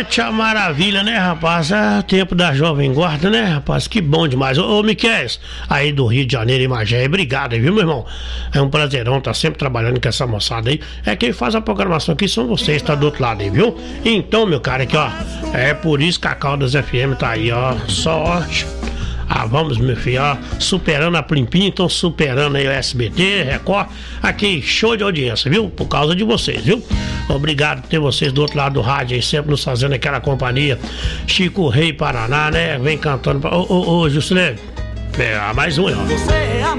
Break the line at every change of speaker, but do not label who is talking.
tia maravilha, né, rapaz? É tempo da jovem guarda, né, rapaz? Que bom demais. Ô, Miquéis, aí do Rio de Janeiro e Magé, obrigado, viu, meu irmão? É um prazerão, tá sempre trabalhando com essa moçada aí. É quem faz a programação aqui são vocês, tá do outro lado aí, viu? Então, meu cara, aqui, ó, é por isso que a Caldas FM tá aí, ó, só ótimo. Vamos, meu filho, ó, superando a Plimpim, estão superando aí o SBT, Record, aqui, show de audiência, viu? Por causa de vocês, viu? Obrigado por ter vocês do outro lado do rádio aí, sempre nos fazendo aquela companhia. Chico Rei Paraná, né? Vem cantando. Ô, Juscelino, mais um, ó.